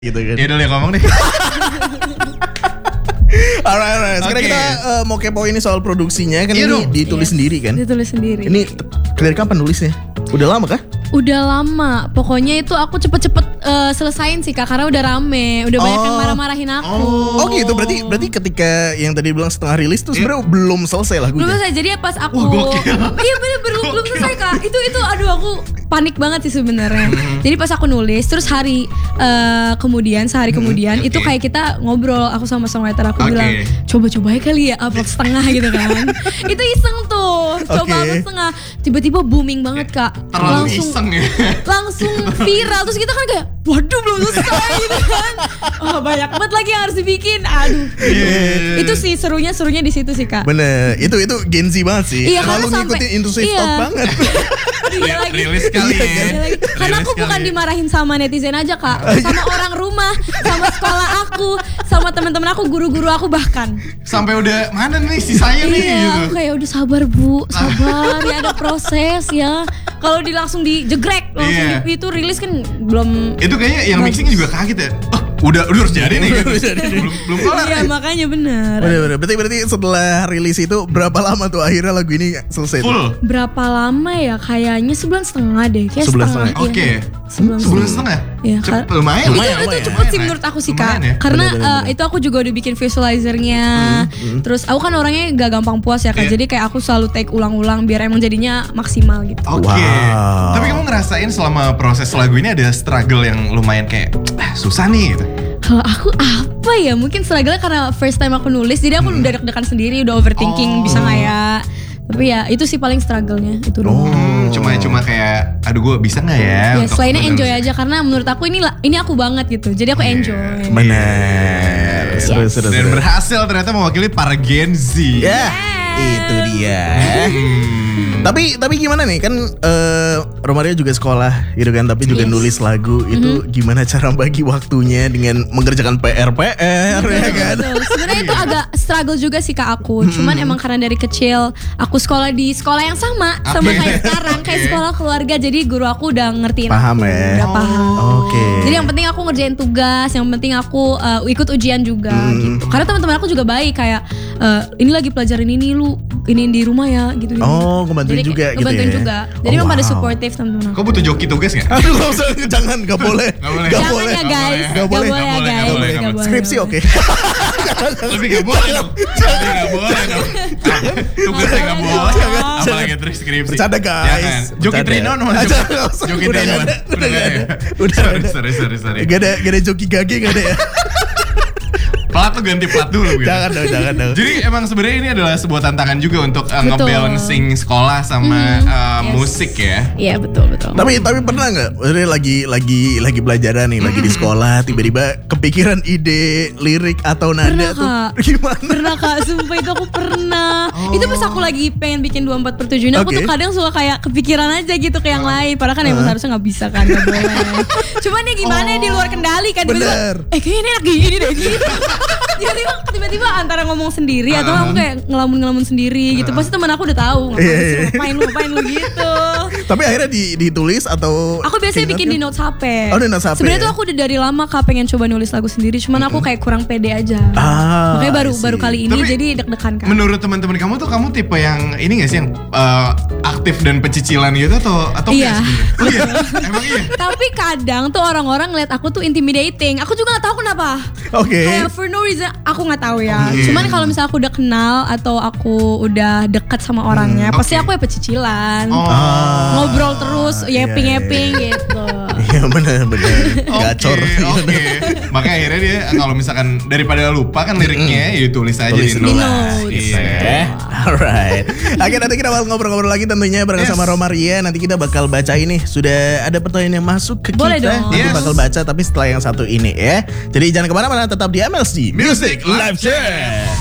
gitu kan. Ya udah ngomong deh. Alright. Sekarang kita mau kepo ini soal produksinya kan. Ini ditulis sendiri kan? Ditulis sendiri. Ini dari kapan nulisnya? Udah lama kah? Udah lama. Pokoknya itu aku cepet-cepet selesain sih Kak, karena udah rame, udah banyak yang marah-marahin aku. Oh gitu, berarti ketika yang tadi bilang setengah rilis tuh sebenarnya belum selesai lagunya. Belum selesai, jadi pas aku iya bener belum selesai Kak. Itu aduh aku panik banget sih sebenarnya. Jadi pas aku nulis, terus sehari kemudian itu kayak kita ngobrol, aku sama songwriter aku bilang coba-coba kali ya upload setengah gitu kan. Itu iseng tuh, coba upload setengah, tiba-tiba booming banget Kak. Terlalu iseng ya. Langsung viral, terus kita kan kayak waduh belum selesai gitu kan. Oh banyak banget lagi yang harus dibikin. Aduh. Itu sih serunya di situ sih Kak. Bener. Itu Gen Z banget sih. Iya, kalau ngikutin industri stock banget. Rilis kali ya. Karena aku bukan dimarahin sama netizen aja Kak, sama orang rumah, sama sekolah aku, sama teman-teman aku, guru-guru aku bahkan. Sampai udah mana nih sisanya nih gitu. Aku kayak udah sabar Bu, sabar ya, ada proses ya. Kalau langsung dijegrek langsung itu rilis kan belum. Itu kayaknya yang mixingnya juga kaget ya. Oh, udah harus jadi nih gitu. belum kelar. Iya makanya benar. Berarti setelah rilis itu berapa lama tuh akhirnya lagu ini selesai? Full. Berapa lama ya? Kayaknya 1,5 bulan deh. Kayak setengah. Oke. 1,5 bulan? Iya. Lumayan. Itu cepet sih menurut aku sih Kak. Ya? Karena itu aku juga udah bikin visualizernya. Terus aku kan orangnya gak gampang puas ya Kak. Jadi kayak aku selalu take ulang-ulang biar emang jadinya maksimal gitu. Oke. Tapi kamu ngerasain selama proses lagu ini ada struggle yang lumayan kayak susah nih gitu? Kalau aku apa ya, mungkin struggle-nya karena first time aku nulis, jadi aku udah deg-degan sendiri, udah overthinking bisa gak ya. Tapi ya itu sih paling struggle-nya itu doang. Cuma kayak aduh gue bisa gak ya? Ya selainnya enjoy aja, karena menurut aku ini aku banget gitu, jadi aku enjoy. Benar. Dan berhasil ternyata mewakili para Gen Z. Itu dia. Tapi gimana nih kan Romario juga sekolah gitu kan, tapi juga nulis lagu itu gimana cara bagi waktunya dengan mengerjakan PR ya kan? Sebenarnya itu agak struggle juga sih Kak aku. Cuman emang karena dari kecil aku sekolah di sekolah yang sama kayak sekarang, kayak sekolah keluarga. Jadi guru aku udah ngertiin paham aku, ya. Udah paham. Jadi yang penting aku ngerjain tugas, yang penting aku ikut ujian juga gitu. Karena teman-teman aku juga baik kayak ini lagi pelajarin ini lu ini di rumah ya gitu. Oh, ngebantuin juga gitu ya. Juga. Jadi memang pada supportive teman-teman aku. Kau butuh joki tugas gak? Aduh jangan, gak boleh. Jangan ya guys. Gak boleh. Skripsi oke. Tapi gak boleh dong. Tugasnya gak boleh. Apalagi trik skripsi. Bercanda guys. Joki Trinon. Joki Trinon. Sorry. Gak ada joki gage gak ada ya. Plat tuh ganti plat dulu gitu. Jangan dong. Jadi emang sebenarnya ini adalah sebuah tantangan juga untuk ngebalancing sekolah sama musik ya. Iya betul. Tapi pernah nggak? Lagi pelajaran nih, lagi di sekolah, tiba-tiba kepikiran ide lirik atau nada tuh gimana? Pernah Kak, sumpah itu aku pernah. Itu pas aku lagi pengen bikin 24/7, aku tuh kadang suka kayak kepikiran aja gitu ke yang lain. Padahal kan emang harusnya nggak bisa kan, nggak boleh. Cuman ya gimana di luar kendali kan. Bener. Kayaknya ini enak gini deh gitu. Tiba-tiba antara ngomong sendiri atau aku kayak ngelamun sendiri gitu. Pasti teman aku udah tahu ngapain lu gitu. Tapi akhirnya ditulis atau aku biasanya bikin di notes HP. Oh, di notes HP. Sebenarnya tuh aku udah dari lama Kak pengen coba nulis lagu sendiri, cuman aku kayak kurang pede aja. Makanya baru kali ini. Tapi, jadi deg-degan kan. Menurut teman-teman kamu tipe yang ini nggak sih yang aktif dan pecicilan gitu atau iya. Emang iya. Tapi kadang tuh orang-orang ngeliat aku tuh intimidating. Aku juga nggak tahu kenapa. Kayak for no reason aku nggak tahu ya. Cuman kalau misalnya aku udah kenal atau aku udah dekat sama orangnya, pasti aku ya pecicilan. Ngobrol terus, yapping gitu. Iya benar. Gacor. Makanya akhirnya dia kalau misalkan daripada lupa kan liriknya ya tulis aja di notes. Alright. Oke, nanti kita bakal ngobrol-ngobrol lagi tentunya bareng sama Romaria. Nanti kita bakal baca ini. Sudah ada pertanyaan yang masuk ke boleh kita. Dong. Nanti bakal baca tapi setelah yang satu ini ya. Jadi jangan kemana-mana, tetap di MLC Music Live Chat.